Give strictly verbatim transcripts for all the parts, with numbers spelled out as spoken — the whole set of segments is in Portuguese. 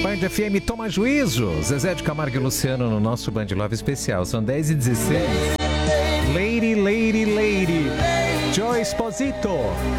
Band F M Toma Juízo. Zezé de Camargo e Luciano no nosso Band Love especial. São dez e dezesseis. Lady, lady, lady. Joy Esposito.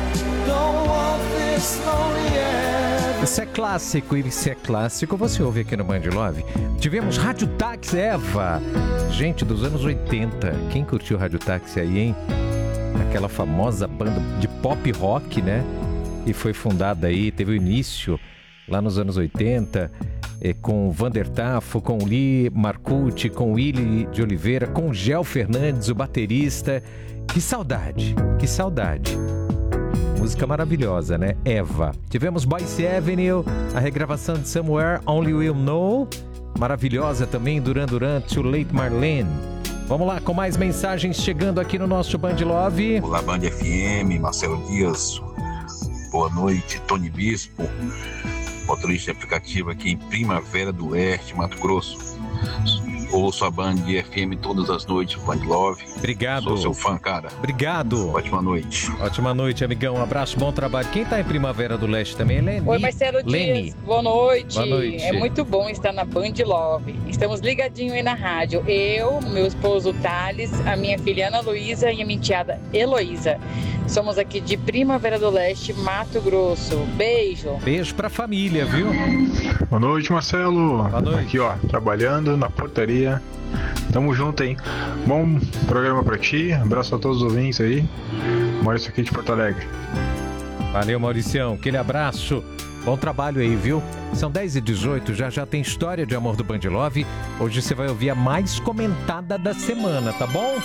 Isso é clássico, e se é clássico, você ouve aqui no Band Love. Tivemos Rádio Táxi Eva. Gente, dos anos oitenta. Quem curtiu Rádio Táxi aí, hein? Aquela famosa banda de pop rock, né? E foi fundada aí, teve o início lá nos anos oitenta, eh, com Vander Tafo, com Lee Marcucci, com Willy de Oliveira, com Gel Fernandes, o baterista. Que saudade, que saudade. Música maravilhosa, né? Eva. Tivemos Boyce Avenue, a regravação de Somewhere Only We'll Know. Maravilhosa também, Duran Duran, Too Late Marlene. Vamos lá, com mais mensagens chegando aqui no nosso Band Love. Olá, Band F M, Marcelo Dias. Boa noite, Tony Bispo, motorista de aplicativo aqui em Primavera do Oeste, Mato Grosso. Ouço a Band F M todas as noites, Band Love. Obrigado. Sou seu fã, cara. Obrigado. Ótima noite. Ótima noite, amigão. Um abraço, bom trabalho. Quem tá em Primavera do Leste também é Leni. Oi, Marcelo Leni. Dias. Boa noite. Boa noite. É muito bom estar na Band Love. Estamos ligadinhos aí na rádio. Eu, meu esposo Thales, a minha filha Ana Luísa e a minha enteada Heloísa. Somos aqui de Primavera do Leste, Mato Grosso. Beijo. Beijo pra família, viu? Boa noite, Marcelo. Boa noite. Aqui, ó, trabalhando na portaria. Tamo junto, hein? Bom programa pra ti. Abraço a todos os ouvintes aí. Maurício aqui de Porto Alegre. Valeu, Mauricião. Aquele abraço. Bom trabalho aí, viu? São dez e dezoito, já já tem História de Amor do Band Love. Hoje você vai ouvir a mais comentada da semana, tá bom?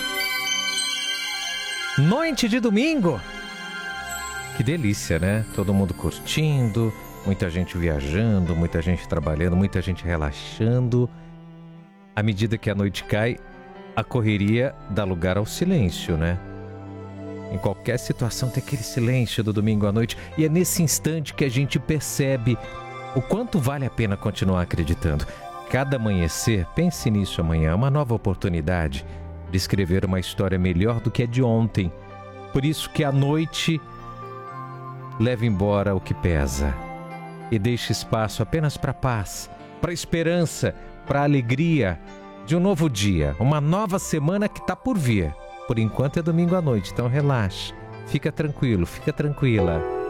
Noite de domingo. Que delícia, né? Todo mundo curtindo, muita gente viajando, muita gente trabalhando, muita gente relaxando. À medida que a noite cai, a correria dá lugar ao silêncio, né? Em qualquer situação tem aquele silêncio do domingo à noite, e é nesse instante que a gente percebe o quanto vale a pena continuar acreditando. Cada amanhecer, pense nisso amanhã, uma nova oportunidade de escrever uma história melhor do que a de ontem. Por isso que a noite leva embora o que pesa e deixe espaço apenas para a paz, para a esperança, para a alegria de um novo dia, uma nova semana que está por vir. Por enquanto é domingo à noite, então relaxe, fica tranquilo, fica tranquila.